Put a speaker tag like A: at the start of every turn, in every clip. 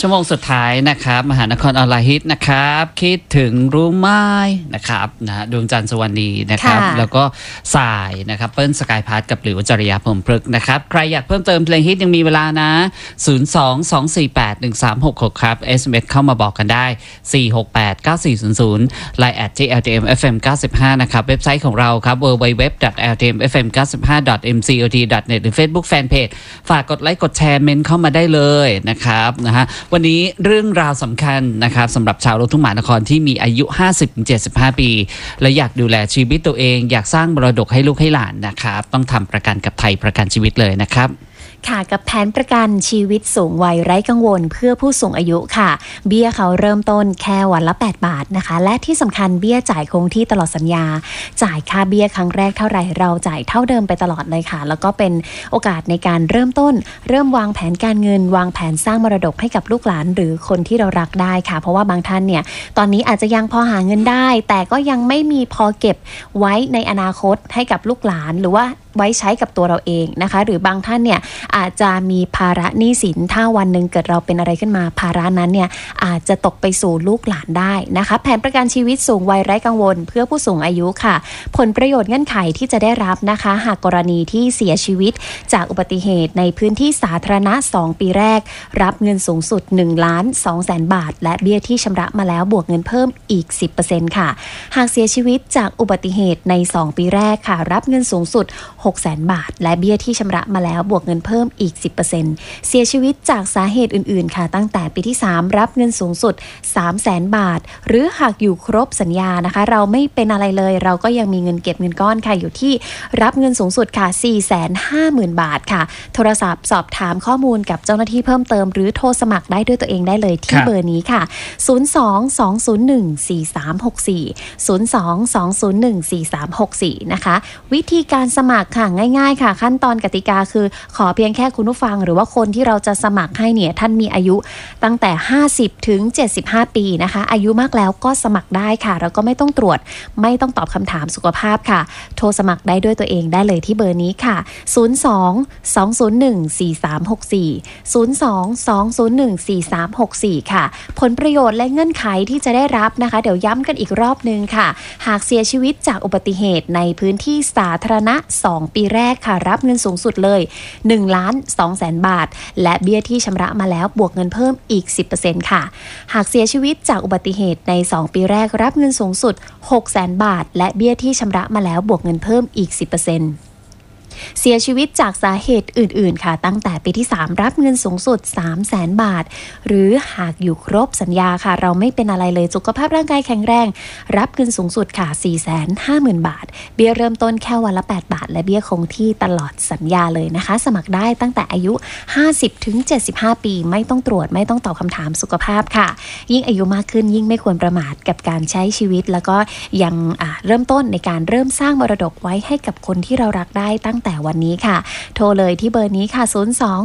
A: ชั่วโมงสุดท้ายนะครับมหานครออนไลน์ฮิตนะครับคิดถึงรู้ไหมนะครับนะดวงจันทร์สุวรรณีนะครับแล้วก็สายนะครับเปิ้ลสกายพาร์ทกับหลิวจริยาพรหมพฤกษ์นะครับใครอยากเพิ่มเติมเพลงฮิตยังมีเวลานะ022481366ครับ SMS เข้ามาบอกกันได้4689400 Line @LTMFM95 นะครับเว็บไซต์ของเราครับ www.ltmfm95.mcot.net หรือ Facebook Fanpage ฝากกดไลค์กดแชร์เมนต์เข้ามาได้เลยนะครับนะฮะวันนี้เรื่องราวสำคัญนะครับสำหรับชาวลูกทุ่งมหานครที่มีอายุ 50-75 ปีและอยากดูแลชีวิตตัวเองอยากสร้างมรดกให้ลูกให้หลานนะครับต้องทำประกันกับไทยประกันชีวิตเลยนะครับ
B: ค่ะกับแผนประกันชีวิตสูงวัยไร้กังวลเพื่อผู้สูงอายุค่ะเบี้ยเขาเริ่มต้นแค่วันละ8 บาทนะคะและที่สำคัญเบี้ยจ่ายคงที่ตลอดสัญญาจ่ายค่าเบี้ยครั้งแรกเท่าไหร่เราจ่ายเท่าเดิมไปตลอดเลยค่ะแล้วก็เป็นโอกาสในการเริ่มต้นเริ่มวางแผนการเงินวางแผนสร้างมรดกให้กับลูกหลานหรือคนที่เรารักได้ค่ะเพราะว่าบางท่านเนี่ยตอนนี้อาจจะยังพอหาเงินได้แต่ก็ยังไม่มีพอเก็บไว้ในอนาคตให้กับลูกหลานหรือว่าไว้ใช้กับตัวเราเองนะคะหรือบางท่านเนี่ยอาจจะมีภาระหนี้สินถ้าวันหนึ่งเกิดเราเป็นอะไรขึ้นมาภาระนั้นเนี่ยอาจจะตกไปสู่ลูกหลานได้นะคะแผนประกันชีวิตสูงวัยไร้กังวลเพื่อผู้สูงอายุค่ะผลประโยชน์เงื่อนไขที่จะได้รับนะคะหากกรณีที่เสียชีวิตจากอุบัติเหตุในพื้นที่สาธารณะ2 ปีแรกรับเงินสูงสุด 1,200,000 บาทและเบี้ยที่ชำระมาแล้วบวกเงินเพิ่มอีก 10% ค่ะหากเสียชีวิตจากอุบัติเหตุใน2 ปีแรกค่ะรับเงินสูงสุด600,000 บาทและเบี้ยที่ชำระมาแล้วบวกเงินเพิ่มอีก 10% เสียชีวิตจากสาเหตุอื่นๆค่ะตั้งแต่ปีที่3รับเงินสูงสุด 300,000 บาทหรือหากอยู่ครบสัญญานะคะเราไม่เป็นอะไรเลยเราก็ยังมีเงินเก็บเงินก้อนค่ะอยู่ที่รับเงินสูงสุดค่ะ 450,000 บาทค่ะโทรศัพท์สอบถามข้อมูลกับเจ้าหน้าที่เพิ่มเติมหรือโทรสมัครได้ด้วยตัวเองได้เลยที่เบอร์นี้ค่ะ02-201-4364 02-201-4364 นะคะวิธีการสมัครค่ะง่ายๆค่ะขั้นตอนกติกาคือขอเพียงแค่คุณผู้ฟังหรือว่าคนที่เราจะสมัครให้เนี่ยท่านมีอายุตั้งแต่50ถึง75 ปีนะคะอายุมากแล้วก็สมัครได้ค่ะแล้วก็ไม่ต้องตรวจไม่ต้องตอบคำถามสุขภาพค่ะโทรสมัครได้ด้วยตัวเองได้เลยที่เบอร์นี้ค่ะ02-201-4364 02-201-4364 ค่ะผลประโยชน์และเงื่อนไขที่จะได้รับนะคะเดี๋ยวย้ำกันอีกรอบนึงค่ะหากเสียชีวิตจากอุบัติเหตุในพื้นที่สาธารณะ2 ปีแรกค่ะรับเงินสูงสุดเลย 1,200,000 บาทและเบี้ยที่ชำระมาแล้วบวกเงินเพิ่มอีก 10% ค่ะหากเสียชีวิตจากอุบัติเหตุใน2 ปีแรกรับเงินสูงสุด 600,000 บาทและเบี้ยที่ชำระมาแล้วบวกเงินเพิ่มอีก 10%เสียชีวิตจากสาเหตุอื่นๆค่ะตั้งแต่ปีที่3รับเงินสูงสุด 300,000 บาทหรือหากอยู่ครบสัญญาค่ะเราไม่เป็นอะไรเลยสุขภาพร่างกายแข็งแรงรับเงินสูงสุดค่ะ 450,000 บาทเบี้ยเริ่มต้นแค่วันละ8 บาทและเบี้ยคงที่ตลอดสัญญาเลยนะคะสมัครได้ตั้งแต่อายุ 50-75 ปีไม่ต้องตรวจไม่ต้องตอบคำถามสุขภาพค่ะยิ่งอายุมากขึ้นยิ่งไม่ควรประมาทกับการใช้ชีวิตแล้วก็ยังเริ่มต้นในการเริ่มสร้างมรดกไว้ให้กับคนที่เรารักได้ตั้งแต่วันนี้ค่ะโทรเลยที่เบอร์นี้ค่ะ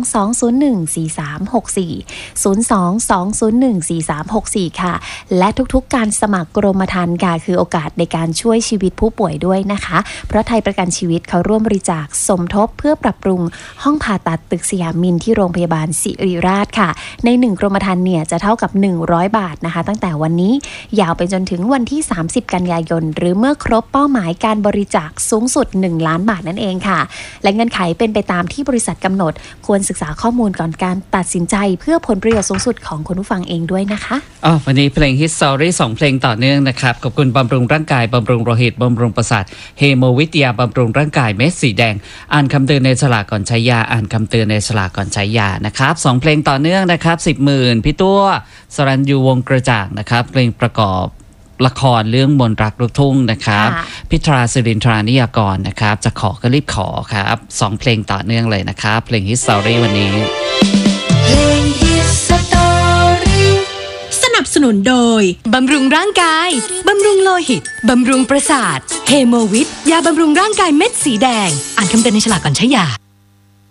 B: 02-201-4364 02-201-4364 ค่ะและทุกๆการสมัครกรมธรรม์ค่ะคือโอกาสในการช่วยชีวิตผู้ป่วยด้วยนะคะเพราะไทยประกันชีวิตเขาร่วมบริจาคสมทบเพื่อปรับปรุงห้องผ่าตัดตึกสยามมินที่โรงพยาบาลศิริราชค่ะใน1กรมธรรม์เนี่ยจะเท่ากับ100 บาทนะคะตั้งแต่วันนี้ยาวไปจนถึงวันที่30 กันยายนหรือเมื่อครบเป้าหมายการบริจาคสูงสุด1 ล้านบาทนั่นเองค่ะและเงื่อนไขเป็นไปตามที่บริษัทกำหนดควรศึกษาข้อมูลก่อนการตัดสินใจเพื่อผลประโยชน์สูงสุดของคุณผู้ฟังเองด้วยนะคะ
A: วันนี้เพลง Hit Story 2 เพลงต่อเนื่องนะครับขอบคุณบำรุงร่างกายบำรุงโลหิตบำรุงประสาทเฮโมวิทยาบำรุงร่างกายเม็ดสีแดงอ่านคำเตือนในฉลากก่อนใช้ยาอ่านคำเตือนในฉลากก่อนใช้ยานะครับ2 เพลงต่อเนื่องนะครับ10,000พี่ตัวสรัญยูวงกระจ่างนะครับเพลงประกอบละครเรื่องมนต์รักลูกทุ่งนะครับพิตราสิรินทรานิยากรนะครับจะขอก็รีบขอครับ2 เพลงต่อเนื่องเลยนะครับเพลง Hit Story วันนี้
C: เพลง Hit Story สนับสนุนโดยบำรุงร่างกายบำรุงโลหิตบำรุงประสาทเฮโมวิทยาบำรุงร่างกายเม็ดสีแดงอ่านคำเตือนในฉลากก่อนใช้ยา